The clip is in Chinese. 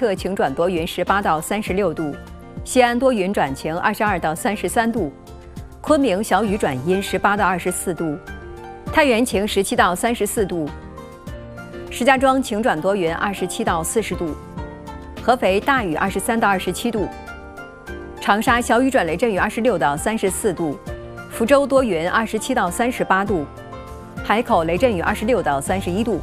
特晴转多云18到36度，西安多云转晴22到33度，昆明小雨转阴18到24度，太原晴17到34度，石家庄晴转多云27到40度，合肥大雨23到27度，长沙小雨转雷阵雨26到34度，福州多云27到38度，海口雷阵雨26到31度。